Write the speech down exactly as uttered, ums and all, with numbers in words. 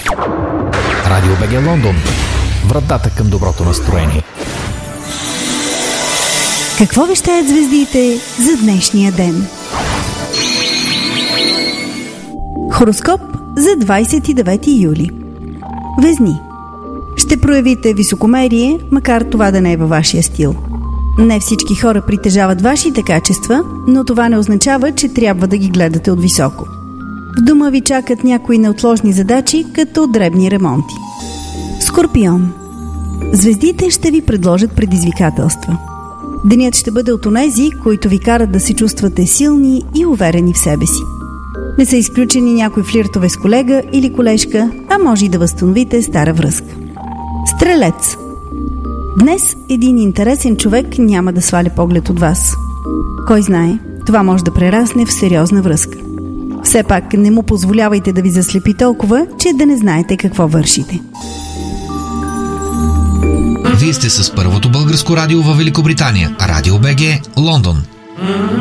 Радио БГ Лондон. Вратата към доброто настроение. Какво вещаят звездите за днешния ден? Хороскоп за двадесет и девети юли. Везни. Ще проявите високомерие, макар това да не е във вашия стил. Не всички хора притежават вашите качества, но това не означава, че трябва да ги гледате от високо. В дома ви чакат някои неотложни задачи, като дребни ремонти. Скорпион. Звездите ще ви предложат предизвикателства. Денят ще бъде от онези, които ви карат да се чувствате силни и уверени в себе си. Не са изключени някои флиртове с колега или колежка, а може и да възстановите стара връзка. Стрелец. Днес един интересен човек няма да сваля поглед от вас. Кой знае, това може да прерасне в сериозна връзка. Все пак не му позволявайте да ви заслепи толкова, че да не знаете какво вършите. Вие сте с първото българско радио във Великобритания. Радио БГ, Лондон.